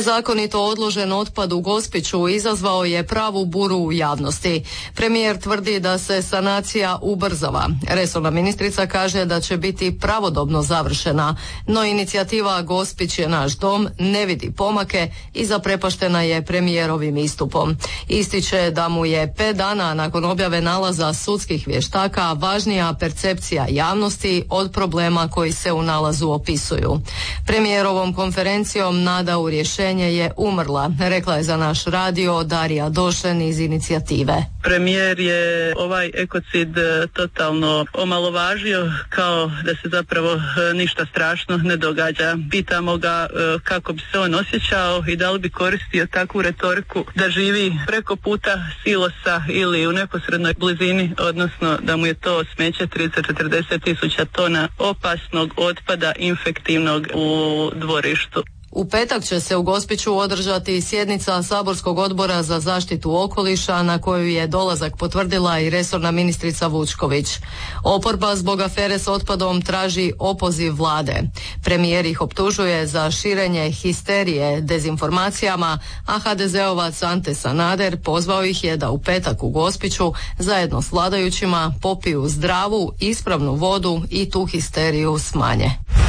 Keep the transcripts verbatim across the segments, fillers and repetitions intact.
Nezakonito odložen otpad u Gospiću izazvao je pravu buru u javnosti. Premijer tvrdi da se sanacija ubrzava. Resorna ministrica kaže da će biti pravodobno završena, no inicijativa Gospić je naš dom ne vidi pomake i zaprepaštena je premijerovim istupom. Ističe da mu je pet dana nakon objave nalaza sudskih vještaka važnija percepcija javnosti od problema koji se u nalazu opisuju. Premijerovom konferencijom nada u rješenje je umrla, rekla je za naš radio Darija Došen iz inicijative. Premijer je ovaj ekocid totalno omalovažio, kao da se zapravo ništa strašno ne događa. Pitamo ga kako bi se on osjećao i da li bi koristio takvu retoriku da živi preko puta silosa ili u neposrednoj blizini, odnosno da mu je to smeće trideset do četrdeset tisuća tona opasnog otpada infektivnog u dvorištu. U petak će se u Gospiću održati sjednica Saborskog odbora za zaštitu okoliša na koju je dolazak potvrdila i resorna ministrica Vučković. Oporba zbog afere s otpadom traži opoziv vlade. Premijer ih optužuje za širenje histerije dezinformacijama, a ha de zeovac Ante Sanader pozvao ih je da u petak u Gospiću zajedno s vladajućima popiju zdravu, ispravnu vodu i tu histeriju smanje.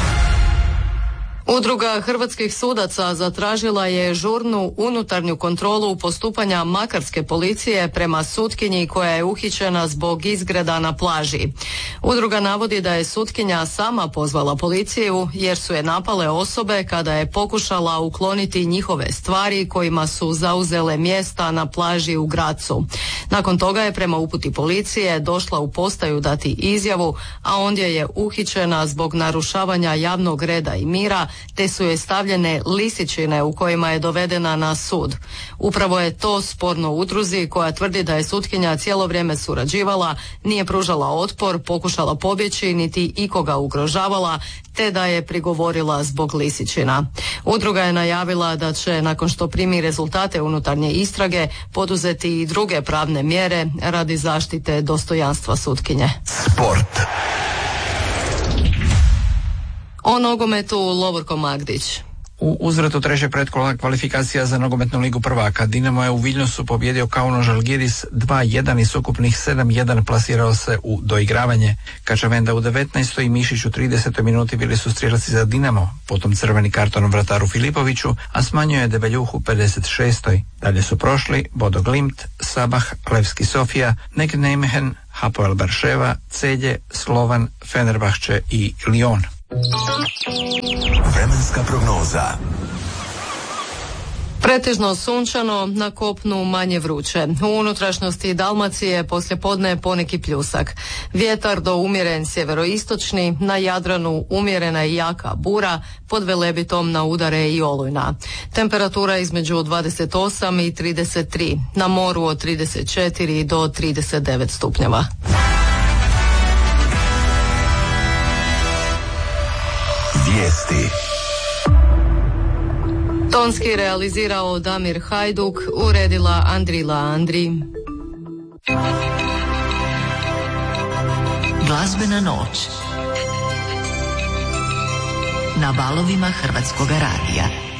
Udruga hrvatskih sudaca zatražila je žurnu unutarnju kontrolu postupanja makarske policije prema sutkinji koja je uhićena zbog izgreda na plaži. Udruga navodi da je sutkinja sama pozvala policiju jer su je napale osobe kada je pokušala ukloniti njihove stvari kojima su zauzele mjesta na plaži u Grazu. Nakon toga je prema uputi policije došla u postaju dati izjavu, a ondje je uhićena zbog narušavanja javnog reda i mira, te su joj stavljene lisičine u kojima je dovedena na sud. Upravo je to sporno udruzi koja tvrdi da je sutkinja cijelo vrijeme surađivala, nije pružala otpor, pokušala pobjeći, niti ikoga ugrožavala, te da je prigovorila zbog lisičina. Udruga je najavila da će, nakon što primi rezultate unutarnje istrage, poduzeti i druge pravne mjere radi zaštite dostojanstva sutkinje. Sport. O nogometu Lovorko Magdić. U uzvratu trećeg pretkola kvalifikacija za nogometnu ligu prvaka Dinamo je u Viljnusu pobjedio Kauno Žalgiris dva jedan i s ukupnih sedam jedan plasirao se u doigravanje. Kačavenda u devetnaestoj i Mišić u tridesetoj minuti bili su strijelaci za Dinamo, potom crveni karton vrataru Filipoviću, a smanjio je Debeljuh u pedeset šestoj. Dalje su prošli Bodo Glimt, Sabah, Levski Sofija, Nek Nijmegen, Hapoel Barševa, Celje, Slovan, Fenerbahče i Lyon. Vremenska prognoza. Pretežno sunčano, na kopnu manje vruće. U unutrašnjosti Dalmacije poslijepodne poneki pljusak. Vjetar do umjeren sjeveroistočni, na Jadranu umjerena i jaka bura, pod Velebitom na udare i olujna. Temperatura između dvadeset osam i trideset tri, na moru od trideset četiri do trideset devet stupnjeva. Vijesti. Tonski realizirao Damir Hajduk, uredila Andrila Andri. Glazbena noć na valovima Hrvatskoga radija.